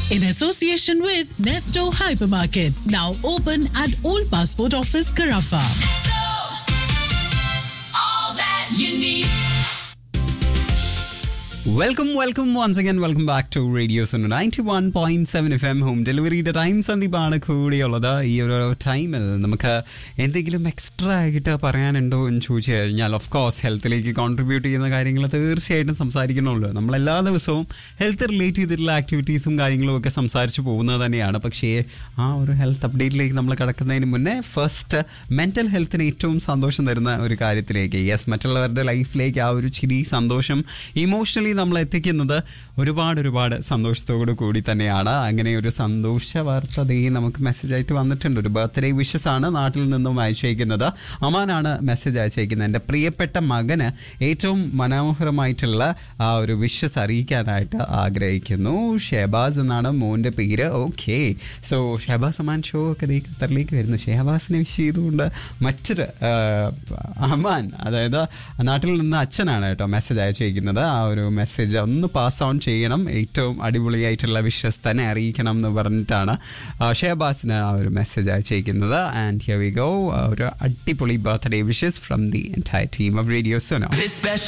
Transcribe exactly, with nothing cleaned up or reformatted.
in association with Nesto Hypermarket, now open at Old Passport Office, Carafa. All that you need. Welcome, welcome once again. Welcome back to Radio Suno ninety-one point seven F M home delivery time. സന്ദീപാണ് കൂടിയുള്ളത്. ഈ ഒരു ടൈമിൽ നമുക്ക് എന്തെങ്കിലും extra ആയിട്ട് പറയാനുണ്ടോ എന്ന് ചോദിച്ചു കഴിഞ്ഞാൽ ഓഫ് കോഴ്സ് ഹെൽത്തിലേക്ക് കോൺട്രിബ്യൂട്ട് ചെയ്യുന്ന കാര്യങ്ങൾ തീർച്ചയായിട്ടും സംസാരിക്കണമല്ലോ. നമ്മൾ എല്ലാ ദിവസവും ഹെൽത്ത് റിലേറ്റ് ചെയ്തിട്ടുള്ള ആക്ടിവിറ്റീസും കാര്യങ്ങളും ഒക്കെ സംസാരിച്ച് പോകുന്നത് തന്നെയാണ്. പക്ഷേ ആ ഒരു ഹെൽത്ത് അപ്ഡേറ്റിലേക്ക് നമ്മൾ കിടക്കുന്നതിന് മുന്നേ ഫസ്റ്റ് മെൻ്റൽ ഹെൽത്തിന് ഏറ്റവും സന്തോഷം തരുന്ന ഒരു കാര്യത്തിലേക്ക്, യെസ്, മറ്റുള്ളവരുടെ ലൈഫിലേക്ക് ആ ഒരു ചിരി സന്തോഷം ഇമോഷണലി നമ്മൾ എത്തിക്കുന്നത് ഒരുപാട് ഒരുപാട് സന്തോഷത്തോടു കൂടി തന്നെയാണ്. അങ്ങനെ ഒരു സന്തോഷ വാർത്ത ദേ നമുക്ക് മെസ്സേജ് ആയിട്ട് വന്നിട്ടുണ്ട്. ഒരു ബർത്ത്ഡേ വിഷസ് ആണ് നാട്ടിൽ നിന്നും അയച്ചേക്കുന്നത്. അമാനാണ് മെസ്സേജ് അയച്ചേക്കുന്നത്. എൻ്റെ പ്രിയപ്പെട്ട മകന് ഏറ്റവും മനോഹരമായിട്ടുള്ള ആ ഒരു വിഷസ് അറിയിക്കാനായിട്ട് ആഗ്രഹിക്കുന്നു. ഷെഹബാസ് എന്നാണ് മോൻ്റെ പേര്. Okay, so Shehbaz Aman show ഒക്കെ ദേ ഖത്തറിലേക്ക് വരുന്നു. ഷെഹബാസിനെ വിഷ് ചെയ്തുകൊണ്ട് മറ്റൊരു അമാൻ, അതായത് നാട്ടിൽ നിന്ന് അച്ഛനാണ് കേട്ടോ മെസ്സേജ് അയച്ചേക്കുന്നത്. ആ ഒരു മെസ്സേജ് ഒന്ന് പാസ് ഓൺ ചെയ്യണം, ഏറ്റവും അടിപൊളിയായിട്ടുള്ള വിഷസ് തന്നെ അറിയിക്കണം എന്ന് പറഞ്ഞിട്ടാണ് ഷെഹബാസിന് ആ ഒരു message അയച്ചേക്കുന്നത്. And here we go, ഒരു അടിപൊളി birthday wishes from the entire team of radio Suno. This special